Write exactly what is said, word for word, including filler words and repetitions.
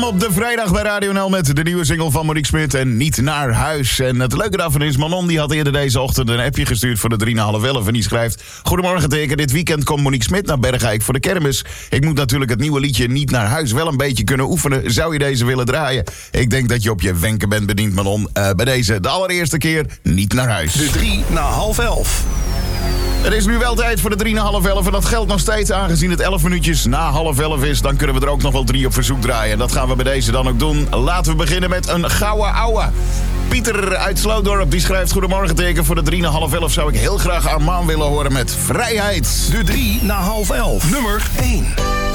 Manon op de vrijdag bij Radio N L met de nieuwe single van Monique Smit en Niet naar huis. En het leuke daarvan is, Manon die had eerder deze ochtend een appje gestuurd voor de drie na half elf. En die schrijft: Goedemorgen teken, dit weekend komt Monique Smit naar Bergijk voor de kermis. Ik moet natuurlijk het nieuwe liedje Niet naar huis wel een beetje kunnen oefenen. Zou je deze willen draaien? Ik denk dat je op je wenken bent bediend, Manon. Uh, bij deze de allereerste keer Niet naar huis. De drie na half elf. Het is nu wel tijd voor de drie na half elf en dat geldt nog steeds aangezien het elf minuutjes na half elf is. Dan kunnen we er ook nog wel drie op verzoek draaien. En dat gaan we bij deze dan ook doen. Laten we beginnen met een gouden ouwe. Pieter uit Sloodorp die schrijft: Goedemorgen teken, voor de drie na half elf zou ik heel graag Armaan willen horen met Vrijheid. De drie na half elf. Nummer één.